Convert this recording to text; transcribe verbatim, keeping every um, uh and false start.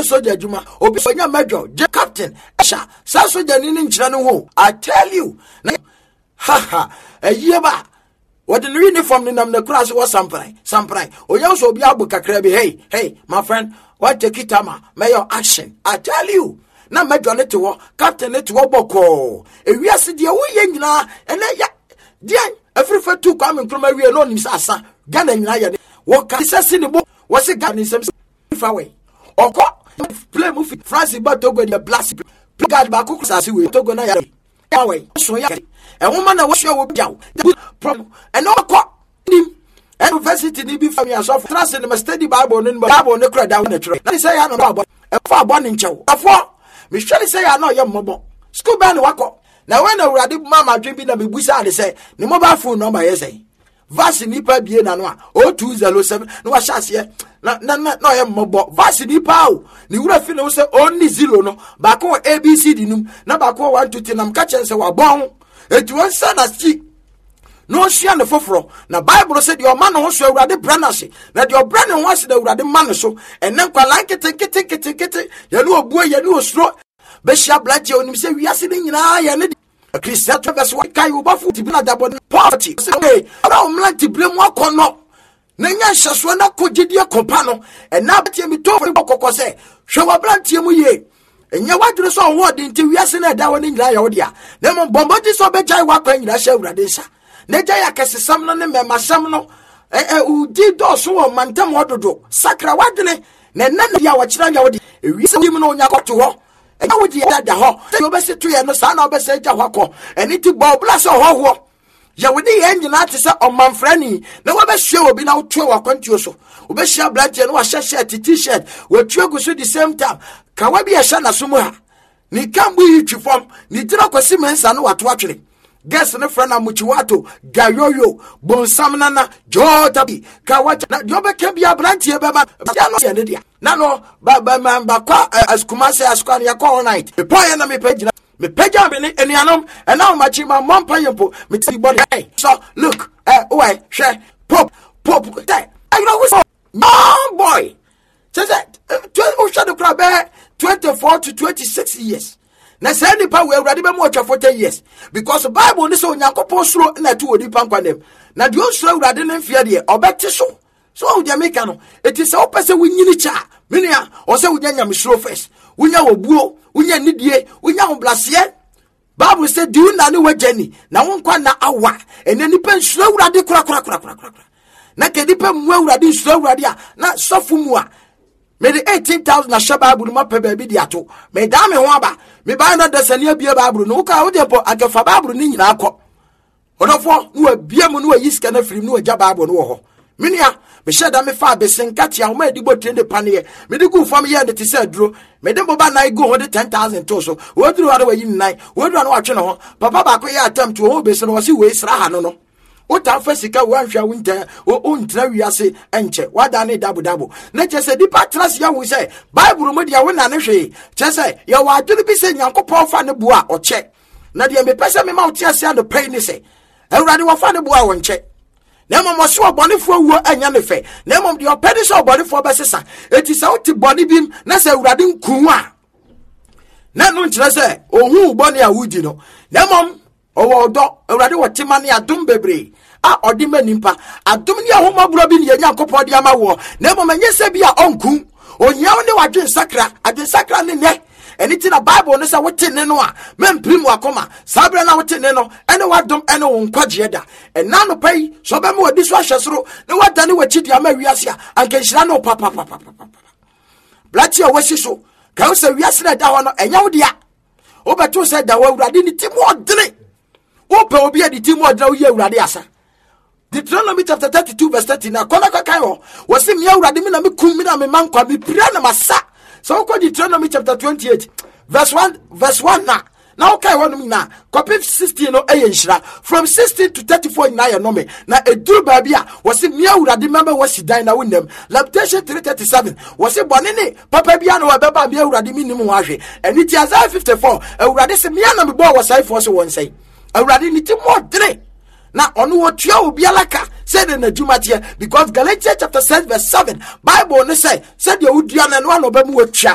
soldier juma obi sonya major je captain esha sa soldier ni ni nchira no ho. I tell you ha ha a yeba what the uniform ni nam na class was samprai samprai oya so obi abu kakra bi hey hey my friend what take it ama mayor action. I tell you na major ne to captain ne to boko e wiase de wo ye nyina ene ya dia afrifa tu kwa me kroma wie no nim sasa Ghana nyina ya wo ka sese ne bo wo se Ghana sem fa we oko play movie France ba Togo de blast God ba ko sase we Togo na ya ya we so ya e wo ma na wo hwe wo biaw problem and oko nim university ni bi fami aso France ne study Bible no Bible ne kra down na tire na say ya no abo e fa abo ne nchew afo me hwe say ya no ye mmobo school ba ne wako na when awurade mama dwen bi na mebusa ade say ne mobile phone number yes say vasi nipa bie na no a zero two zero seven no wa hyase na na na ye mmobo vasi nipa o ne wura fi no say only zero no ba ko A B C D num na ba ko one two three nam ka chen say wa bon etu won sa na sti no hia ne foforo na Bible say your man ho so awurade branase na de obrane ho ase da awurade man so enen kwa like kete kete kete kete ye no obuo ye no osro be hia blache onim say wiase ne nyina ye ne Christian verse one kai wo bafu tibina dabo poverty say ara omlanti blemu akono na nya hyeso na kogidie kompa no ena batie mi to for kokko say hwe wa brantie mu ye enya wadure so wo de nti wiase na da woni nyira ya wo dia na mo bombodi so be jai wa kwa nyira hye awurade sha na jai akesesam no ne mema sam no eh eh udi do so wo mantam ododo sakra wadene na na ya wo kira ya wo dia wiase dim no nya koto ho enya wo dia da ho say obese to ye no sa na obese ja ho akọ eni ti bo bless ho ho ya wo di ye nyina te se omanfrani na wo be hwe obi na wo tue wa kwantuo so obe hia blache no wa hye shirt t-shirt wo tue gusu the same time ka wa bi hye na sumu ha ni kambu yi twifom ni tira kwasi mensa no wato atwere guess ne friend amuchiwato gayoyo bonsam nana jota bi ka wa na de obe ka bia branche be ba ya no ye ne dia na no ba ba ba kwa askuma se askwan ya all night me poye na me pagina me paga me ne enianom and now machi ma mom payempo me ti body hey so look eh why share pop pop that I know who's no boy says that o shado krabe twenty-four to twenty-six years na say nipa we awurade be mo twa forty years because the Bible ni so Onyankopon suro na tu odi pankwanem na de o suro awurade ne mfia de obeti so so o de make no it is o pese wunyini cha menia o se wunya nyam suro first wunya obuo wunya nidie wunya oblase Bible say do na ne wajani na wonkwa na awa ene nipa suro awurade kura kura kura kura kura na ke nipa mu awurade suro awurade a na sofu mu a me the eighteen thousand na shababu ma pe baby di ato me da me ho aba me ba na dasania bia babru no ka wo de po agafa babru ni nyina akọ odofo no abia mu no ayiska na firim no agya babru no wo ho menia me sheda me fa besenkati a ma edibo trende panie me de gu fam ye de te se duro me de boba na go ho de ten thousand to so wo duru wa yi nine wo duru na wa twe no ho papa ba ko ye attempt wo be se no wo si we sra ha no no o ta fa sika wo ahwa winter o ntra wiase enche wada ne dabo dabo na che se dipa trust ya wo se Bible mo dia wo na ne hwe che se ya wa aduru bi se Nyankopon fa ne bua o che na dia me pese me ma o tia se and pay ni se awurade wo fa ne bua wo nche na mo mo so obonefo wuo anya ne fe na mo dia opedi so obonefo be sesa eti se o ti boni bim na se awurade nku a na no nkyere se ohu boni a wudi no na mo owo odo awurade wo ti mane adom bebre a odi manimpa adom ni ahoma buro bi ne Nyankopon de ama wo na mo manye se bi a onku onyaw ne wadwen sakra adwen sakra ne ne eni ti na Bible no say wote ne no a memprim wakoma sabre na wote ne no ene wadom ene wo nkwaje da ena no pai so be me wadi so ahwesoro ne wada ne wachi dia ma wiase a anka nhira no papa papa papa blati o wasi so ka wo se wiase na da ho no enya wo dia wo beto se da wo awurade ni ti mo odene wo pe obi adi ti mo odene wo ye awurade asa Deuteronomy chapter thirty-two verse thirty na kona kwa kayo wasi mi awurade mi na me kum mi na me mankwa mi pira na masa so ko Deuteronomy chapter twenty-eight verse one verse one na na okay one na copy sixteen no e nhira from sixteen to thirty-four na ya no me na eduru ba bia wasi mi awurade member wasi dan na wonem Lamentation three thirty-seven wasi bonene papa bia no beba mi awurade mi nim ho ahwe eni ti Isaiah fifty-four awurade se mi na me bo wasai for so won say awurade ni ti mo dre na onu wo tua obi alaka said in the Jumatia because Galatians chapter six verse seven Bible ne say said you udua na no no ba mu watua